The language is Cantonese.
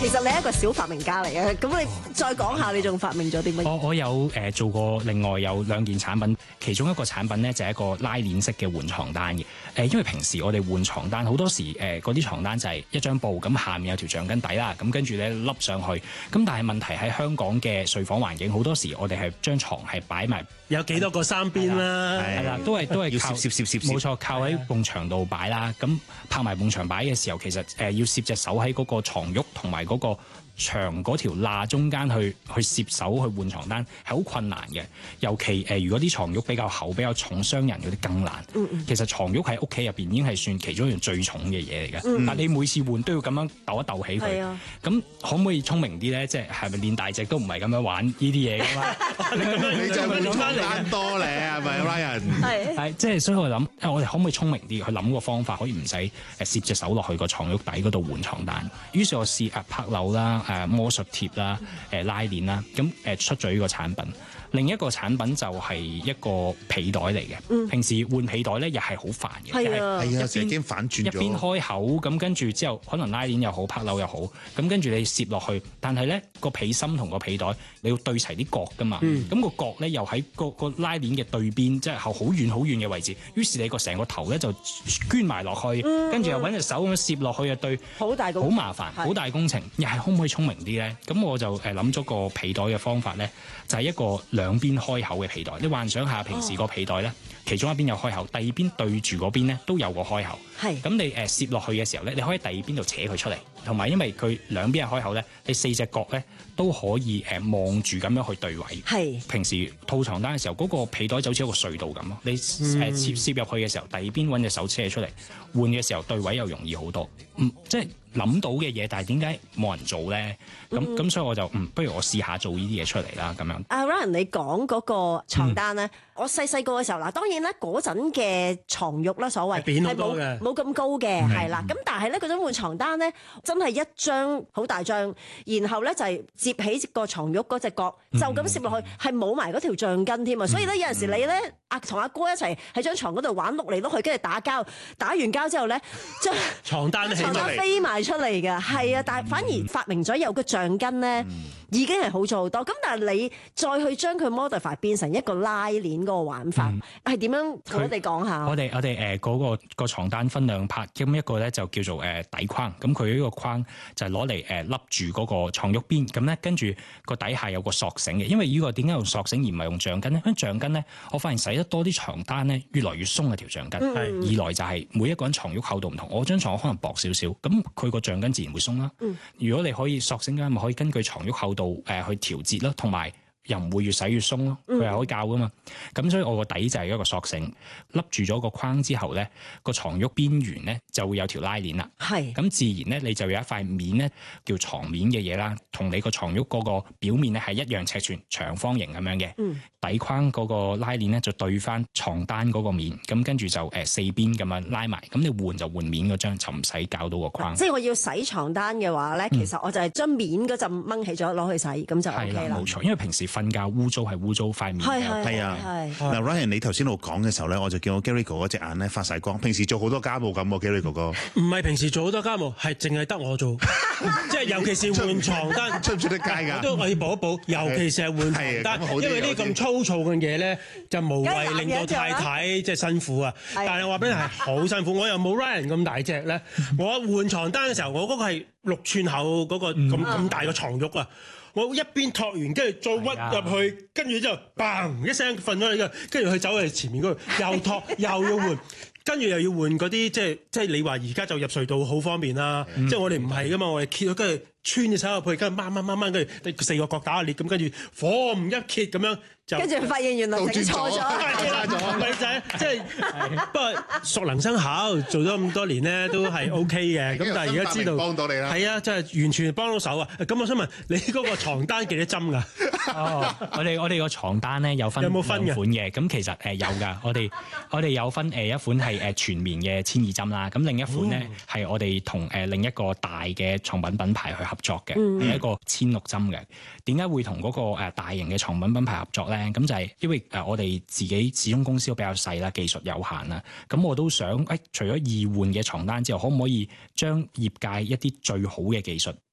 其實你係一個小發明家嚟嘅，咁你再講下你仲發明咗啲乜嘢？ 我有做過另外有2件產品，其中一個產品咧就係一個拉鏈式嘅換床單嘅。因為平時我哋換床單好多時嗰啲床單就係一張布，咁下面有條橡筋底啦，咁跟住咧笠上去。咁但係問題喺香港嘅睡房環境，好多時我哋係張床係擺埋有幾多個三邊啦， 係啦，都係要靠攝， 冇錯，靠喺埲牆度擺啦。咁拍埋埲牆擺嘅時候，其實要攝隻手喺嗰個床褥同埋嗰個牆嗰條罅中間去攝手去換床單係好困難嘅，尤其如果啲床褥比較厚、比較重，傷人嗰啲更難。其實床褥喺屋企入邊已經係算其中一樣最重嘅嘢嚟嘅，但你每次換都要咁樣鬥一鬥起佢。咁可唔可以聰明啲咧？即係咪練大隻都唔係咁樣玩呢啲嘢㗎嘛？ 你就換床單多咧，係咪 Ryan？ 係即係所以我諗，我哋可唔可以聰明啲去諗個方法，可以唔使攝隻手落去個床褥底嗰度換床單？於是我試拍鈕啦。魔術貼啦、拉鏈啦，咁出咗呢個產品。另一個產品就係一個被袋嚟嘅。平時換被袋咧，又係好煩嘅， 係啊， 成日驚反轉咗。 一邊開口咁，跟住之後可能拉鏈又好，拍鈕又好，咁跟住你攝落去，但係咧個被芯同個被袋你要對齊啲角噶嘛。咁個角咧又喺個拉鏈嘅對邊，即係好遠好遠嘅位置。於是你個成個頭咧就捐埋落去，跟住又揾隻手咁樣攝落去啊，對，好大工程，好麻煩，好大工程。又係可唔可以聰明啲咧？咁我就諗咗個被袋嘅方法咧，就係一個兩邊開口嘅被袋。你幻想下平時個被袋咧，其中一邊有開口，第二邊對住嗰邊咧都有個開口。咁你攝落去嘅時候咧，你可以第二邊度扯佢出嚟，同埋因為佢兩邊係開口咧，你4隻角咧都可以望住咁樣去對位。平時套床單嘅時候，嗰個被袋就好似一個隧道咁咯。你攝入去嘅時候，第二邊揾隻手扯出嚟，換嘅時候對位又容易好多。即係諗到嘅嘢，但係點解冇人做咧？咁所以我就不如我試下做呢啲嘢出嚟啦。咁樣。 阿 Ryan 你講嗰個床單咧，我細個嘅時候嗱，當然咧嗰陣嘅床褥啦，所謂係冇咁高嘅，係啦。咁但係咧嗰種換床單咧，真係一張好大張，然後咧就係摺起個床褥嗰隻角，就咁攝落去，係冇埋嗰條橡筋添啊！所以咧有陣時你咧同阿哥一齊喺張床嗰度玩碌嚟碌去，跟住打交，打完交之後咧，將床單飛埋出嚟嘅，係啊！但係反而發明咗有個橡筋咧，已經係好咗好多。咁但係你再去將佢 modify 變成一個拉鏈嗰個玩法，係點樣？同我哋講下。 我哋嗰個床單分2 part，咁一個咧就叫做底框，咁佢呢個框就係攞嚟笠住嗰個床褥邊，咁咧跟住個底下有個索繩嘅。因為呢個點解用索繩而唔係用橡筋咧？因為橡筋咧，我發現洗得多啲床單咧，越來越鬆嘅條橡筋。二來就係每一個人床褥厚度唔同，我張床可能薄少少，咁佢個橡筋自然會鬆啦。如果你可以索繩嘅，咪可以根據床褥厚度去調節啦，同埋又唔會越洗越鬆咯，佢係可以校噶嘛。咁所以我個底就係一個索繩，笠住咗個框之後咧，個床褥邊緣咧就會有條拉鏈啦。咁自然咧，你就有一塊面咧叫床面嘅嘢啦，同你個床褥嗰個表面咧係一樣尺寸，長方形咁樣嘅。底框嗰個拉鏈咧就對翻床單嗰個面，咁跟住就4邊咁樣拉埋，咁你換就換面嗰張，就唔使搞到個框。 即係我要洗床單嘅話咧，其實我就係將面嗰陣掹起咗攞去洗，咁就 OK 啦。 冇錯，因為平時瞓覺污糟係污糟塊面嘅。 係啊。嗱 Ryan， 你頭先喺度講嘅時候咧，我就見到 Gary 哥嗰隻眼咧發晒光。平時做好多家務咁喎，Gary 哥哥。 唔係平時做好多家務，係淨係得我做。即係尤其是換床單， 出唔出得街㗎？ 我要補一補，尤其是係換床單，因為呢啲咁粗糙嘅嘢咧，就無謂令到太太即係辛苦啊。但係我話俾你係好辛苦，我又冇 Ryan 咁大隻咧。我換床單嘅時候，我嗰個係6寸厚嗰個咁大嘅床褥啊。我一邊托完，跟住再屈入去，跟住之後嘭一聲瞓咗喺度，跟住佢走去前面嗰度又托又要換。跟住又要換嗰啲，即係你話而家就入隧道好方便啦。即係我哋唔係噶嘛，我哋揭咗跟住穿隻手入去，跟住掹，跟住4個角打下裂，咁跟住火唔一揭咁樣就跟住發現原來整錯咗， 咪就係即係不過熟能生巧，做咗咁多年咧都係 OK 嘅。咁但係而家知道幫到你啦， 係啊，真係完全幫到手啊！咁我想問你嗰個床單幾多針㗎？ 我哋個床單咧有分2款嘅，咁其實有㗎。我哋有分一款係全棉嘅12針啦，咁另一款咧係我哋同另一個大嘅床品品牌去合作嘅，係一個16針嘅。點解會同嗰個大型嘅床品品牌合作咧？咁就係因為我哋自己始終公司都比較細啦，技術有限啦，咁我都想除咗易換嘅床單之後，可唔可以將業界一啲最好嘅技術